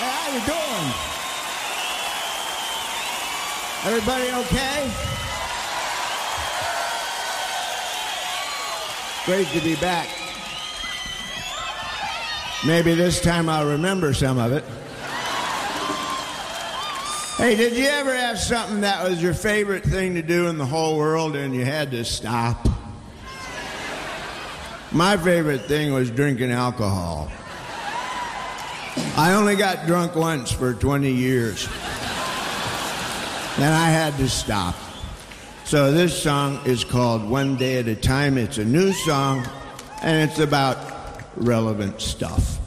How you doing? Everybody okay? Great to be back. Maybe this time I'll remember some of it. Hey, did you ever have something that was your favorite thing to do in the whole world and you had to stop? My favorite thing was drinking alcohol. I only got drunk once for 20 years. Then I had to stop. So this song is called One Day at a Time. It's a new song, and it's about relevant stuff.